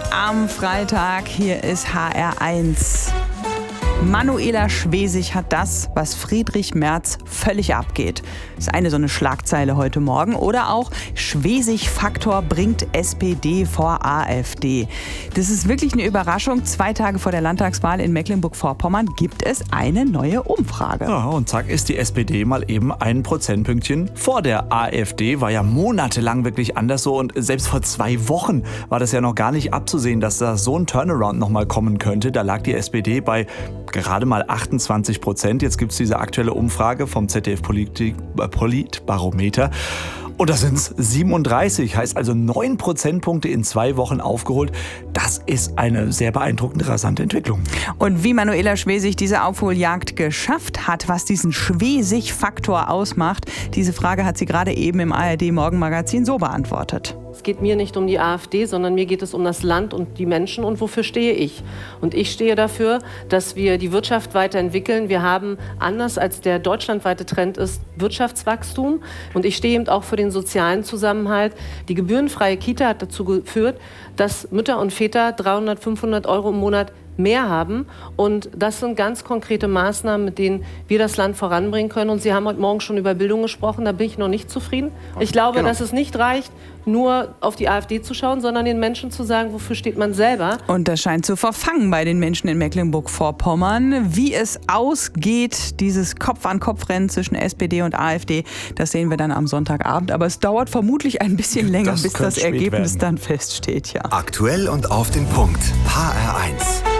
am Freitag. Hier ist HR1. Manuela Schwesig hat das, was Friedrich Merz völlig abgeht. Das ist so eine Schlagzeile heute Morgen. Oder auch Schwesig-Faktor bringt SPD vor AfD. Das ist wirklich eine Überraschung. 2 Tage vor der Landtagswahl in Mecklenburg-Vorpommern gibt es eine neue Umfrage. Ja, und zack ist die SPD mal eben 1 Prozentpünktchen vor der AfD. War ja monatelang wirklich anders so. Und selbst vor 2 Wochen war das ja noch gar nicht abzusehen, dass da so ein Turnaround nochmal kommen könnte. Da lag die SPD bei gerade mal 28%. Jetzt gibt es diese aktuelle Umfrage vom ZDF Politbarometer. Und das sind 37, heißt also 9 Prozentpunkte in 2 Wochen aufgeholt. Das ist eine sehr beeindruckende, rasante Entwicklung. Und wie Manuela Schwesig diese Aufholjagd geschafft hat, was diesen Schwesig-Faktor ausmacht, diese Frage hat sie gerade eben im ARD-Morgenmagazin so beantwortet. Es geht mir nicht um die AfD, sondern mir geht es um das Land und die Menschen und wofür stehe ich. Und ich stehe dafür, dass wir die Wirtschaft weiterentwickeln. Wir haben, anders als der deutschlandweite Trend ist, Wirtschaftswachstum. Und ich stehe eben auch für den sozialen Zusammenhalt. Die gebührenfreie Kita hat dazu geführt, dass Mütter und Väter 300, 500 Euro im Monat mehr haben. Und das sind ganz konkrete Maßnahmen, mit denen wir das Land voranbringen können. Und Sie haben heute Morgen schon über Bildung gesprochen, da bin ich noch nicht zufrieden. Ich glaube, dass es nicht reicht, nur auf die AfD zu schauen, sondern den Menschen zu sagen, wofür steht man selber. Und das scheint zu verfangen bei den Menschen in Mecklenburg-Vorpommern. Wie es ausgeht, dieses Kopf-an-Kopf-Rennen zwischen SPD und AfD, das sehen wir dann am Sonntagabend. Aber es dauert vermutlich ein bisschen länger, bis das Ergebnis dann feststeht. Ja. Aktuell und auf den Punkt. HR1.